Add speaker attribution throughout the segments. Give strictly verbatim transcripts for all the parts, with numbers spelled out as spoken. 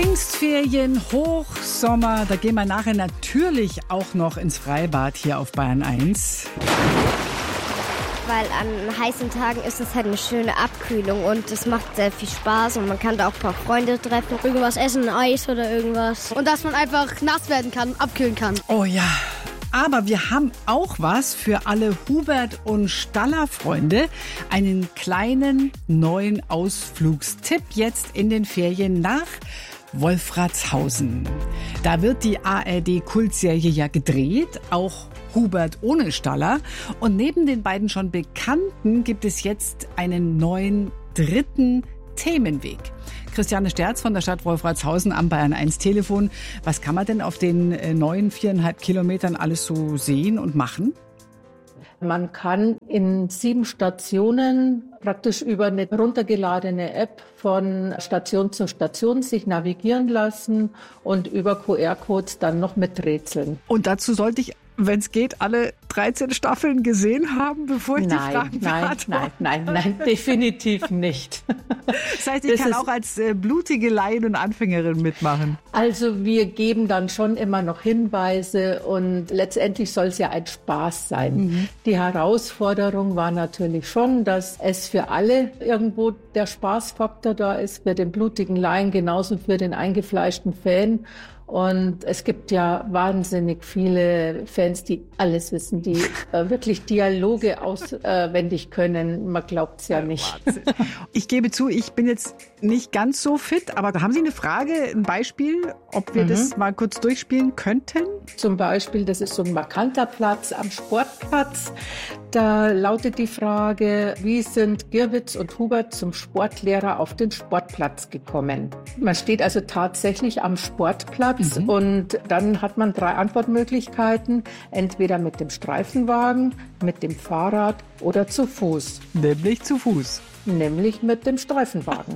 Speaker 1: Pfingstferien, Hochsommer, da gehen wir nachher natürlich auch noch ins Freibad hier auf Bayern eins.
Speaker 2: Weil an heißen Tagen ist es halt eine schöne Abkühlung und es macht sehr viel Spaß und man kann da auch ein paar Freunde treffen, irgendwas essen, Eis oder irgendwas.
Speaker 3: Und dass man einfach nass werden kann, abkühlen kann.
Speaker 1: Oh ja, aber wir haben auch was für alle Hubert- und Staller-Freunde. Einen kleinen neuen Ausflugstipp jetzt in den Ferien nach Wolfratshausen. Da wird die A R D-Kultserie ja gedreht, auch Hubert ohne Staller. Und neben den beiden schon Bekannten gibt es jetzt einen neuen dritten Themenweg. Christiane Sterz von der Stadt Wolfratshausen am Bayern eins Telefon. Was kann man denn auf den neuen viereinhalb Kilometern alles so sehen und machen?
Speaker 4: Man kann in sieben Stationen praktisch über eine runtergeladene App von Station zu Station sich navigieren lassen und über Q R-Codes dann noch miträtseln.
Speaker 1: Und dazu sollte ich, wenn es geht, alle dreizehn Staffeln gesehen haben, bevor ich
Speaker 4: nein,
Speaker 1: die Fragen
Speaker 4: nein,
Speaker 1: beantworte?
Speaker 4: nein, nein, nein, definitiv nicht.
Speaker 1: Das heißt, ich
Speaker 4: das
Speaker 1: kann
Speaker 4: ist,
Speaker 1: auch als äh, blutige Laien und Anfängerin mitmachen.
Speaker 4: Also wir geben dann schon immer noch Hinweise und letztendlich soll es ja ein Spaß sein. Mhm. Die Herausforderung war natürlich schon, dass es für alle irgendwo der Spaßfaktor da ist, für den blutigen Laien genauso für den eingefleischten Fan. Und es gibt ja wahnsinnig viele Fans, die alles wissen, die äh, wirklich Dialoge auswendig können. Man glaubt es ja nicht.
Speaker 1: Ich gebe zu, ich bin jetzt nicht ganz so fit, aber haben Sie eine Frage, ein Beispiel, ob wir mhm. das mal kurz durchspielen könnten?
Speaker 4: Zum Beispiel, das ist so ein markanter Platz am Sportplatz. Da lautet die Frage, wie sind Girwitz und Hubert zum Sportlehrer auf den Sportplatz gekommen? Man steht also tatsächlich am Sportplatz mhm. und dann hat man drei Antwortmöglichkeiten, entweder mit dem Streifenwagen, mit dem Fahrrad oder zu Fuß.
Speaker 1: Nämlich zu Fuß.
Speaker 4: Nämlich mit dem Streifenwagen.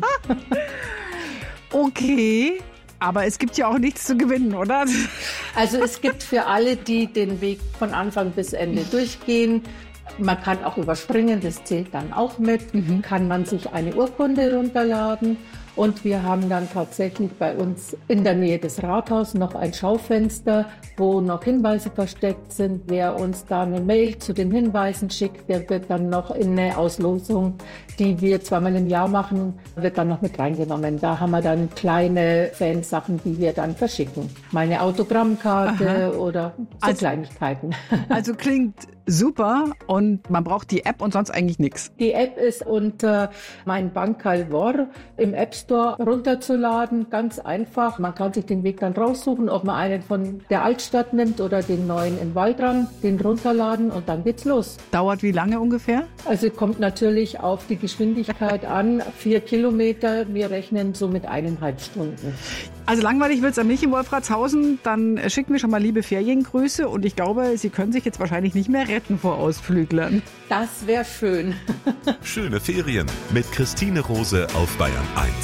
Speaker 1: Okay. Aber es gibt ja auch nichts zu gewinnen, oder?
Speaker 4: Also es gibt für alle, die den Weg von Anfang bis Ende durchgehen, man kann auch überspringen, das zählt dann auch mit, mhm. kann man sich eine Urkunde runterladen. Und wir haben dann tatsächlich bei uns in der Nähe des Rathauses noch ein Schaufenster, wo noch Hinweise versteckt sind. Wer uns da eine Mail zu den Hinweisen schickt, der wird dann noch in eine Auslosung, die wir zweimal im Jahr machen, wird dann noch mit reingenommen. Da haben wir dann kleine Fansachen, die wir dann verschicken. Mal eine Autogrammkarte Aha. oder so
Speaker 1: also,
Speaker 4: Kleinigkeiten.
Speaker 1: Also klingt super und man braucht die App und sonst eigentlich nichts.
Speaker 4: Die App ist unter Mein Bankal Wor im App Store runterzuladen, ganz einfach. Man kann sich den Weg dann raussuchen, ob man einen von der Altstadt nimmt oder den neuen in Waldrang, den runterladen und dann geht's los.
Speaker 1: Dauert wie lange ungefähr?
Speaker 4: Also kommt natürlich auf die Geschwindigkeit an. Vier Kilometer, wir rechnen so mit eineinhalb Stunden.
Speaker 1: Also langweilig wird's am nicht in Wolfratshausen, dann schicken wir schon mal liebe Feriengrüße und ich glaube, Sie können sich jetzt wahrscheinlich nicht mehr retten vor Ausflüglern.
Speaker 4: Das wäre schön.
Speaker 5: Schöne Ferien mit Christine Rose auf Bayern eins.